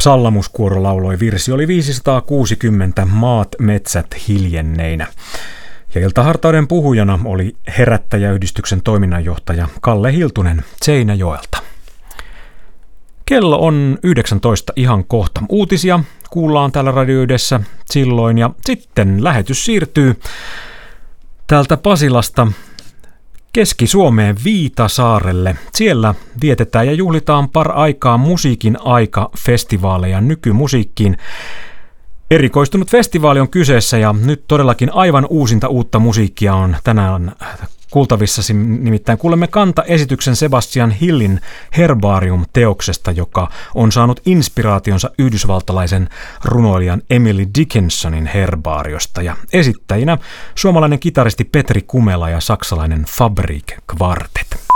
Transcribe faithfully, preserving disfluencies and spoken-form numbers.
Sallamuskuoro lauloi virsi oli viisisataakuusikymmentä Maat metsät hiljenneinä. Ja iltahartauden puhujana oli Herättäjäyhdistyksen toiminnanjohtaja Kalle Hiltunen Seinäjoelta. Kello on yhdeksäntoista ihan kohta. Uutisia kuullaan täällä Radio Ydessä silloin ja sitten lähetys siirtyy täältä Pasilasta Keski-Suomeen Viitasaarelle. Siellä vietetään ja juhlitaan par aikaa musiikin aika-festivaaleja nykymusiikkiin. Erikoistunut festivaali on kyseessä ja nyt todellakin aivan uusinta uutta musiikkia on tänään kuultavissa. Nimittäin kuulemme kantaesityksen Sebastian Hillin Herbarium-teoksesta, joka on saanut inspiraationsa yhdysvaltalaisen runoilijan Emily Dickinsonin herbaariosta. Ja esittäjinä suomalainen kitaristi Petri Kumela ja saksalainen Fabrik Quartet.